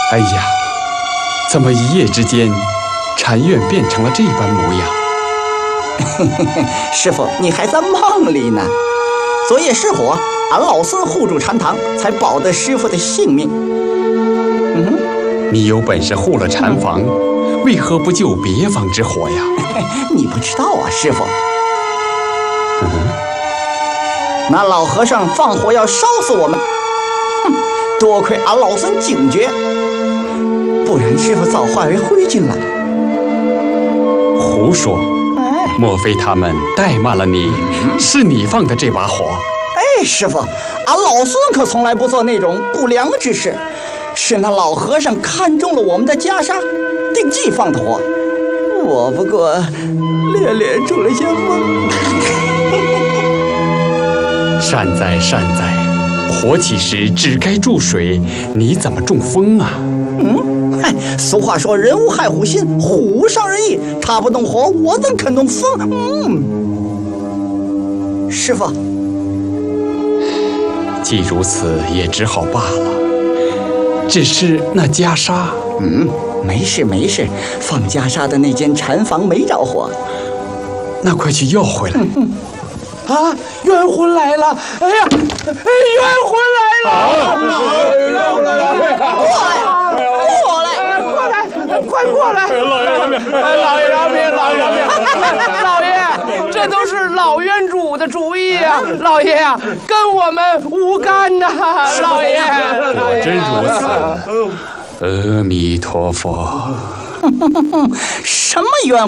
哎呀，怎么一夜之间，禅院变成了这般模样？ 师傅，你还在梦里呢。昨夜失火，俺老孙护住禅堂，才保得师傅的性命。 你有本事护了禅房，为何不救别房之火呀？ 你不知道啊，师傅。那老和尚放火要烧死我们，多亏俺老孙警觉，不然师傅早化为灰烬了。 胡说！莫非他们怠慢了你？是你放的这把火？ 哎，师傅，俺老孙可从来不做那种不良之事，是那老和尚看中了我们的袈裟，定计放的火。我不过略中了些风。 善哉善哉，火起时只该注水，你怎么中风啊？ 俗话说人无害虎心，虎伤人意，插不动火，我怎肯动风？师傅， 既如此，也只好罢了。只是那袈裟， 没事，放袈裟的那间禅房没着火。 那快去要回来。 啊，冤魂来了！哎呀，冤魂来了！快过来！老爷饶命！老爷，这都是老冤主的主意啊！老爷呀，跟我们无干呐！老爷， 果真如此。阿弥陀佛。 什么冤